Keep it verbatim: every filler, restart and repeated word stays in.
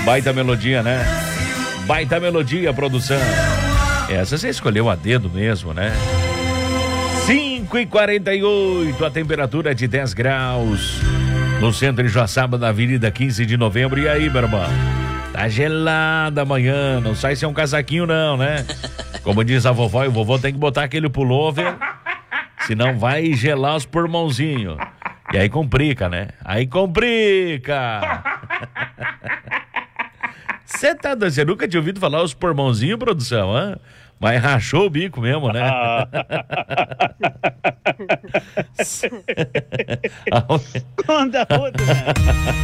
Baita melodia, né? Baita melodia, produção. Essa você escolheu a dedo mesmo, né? cinco e quarenta e oito, a temperatura é de dez graus. No centro de Joaçaba, na Avenida quinze de Novembro. E aí, meu irmão? Tá gelada amanhã, não sai sem um casaquinho não, né? Como diz a vovó, e o vovô tem que botar aquele pullover, senão vai gelar os pulmãozinhos. E aí complica, né? Aí complica! Você tá doido? Você nunca tinha ouvido falar os pulmãozinhos, produção, hã? Mas rachou o bico mesmo, né? Conta outra, né?